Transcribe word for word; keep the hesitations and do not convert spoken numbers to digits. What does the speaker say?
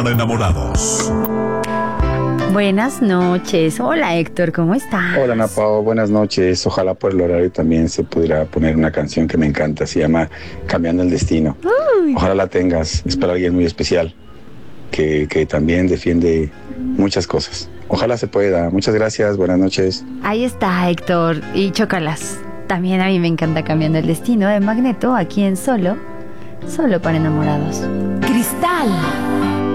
Enamorados. Buenas noches. Hola Héctor, ¿cómo estás? Hola Ana Pao, buenas noches. Ojalá por el horario también se pudiera poner una canción que me encanta. Se llama Cambiando el Destino. Uy. Ojalá la tengas. Es para alguien muy especial que, que también defiende muchas cosas. Ojalá se pueda. Muchas gracias. Buenas noches. Ahí está Héctor. Y chócalas. También a mí me encanta Cambiando el Destino de Magneto, aquí en Solo, Solo para Enamorados. Cristal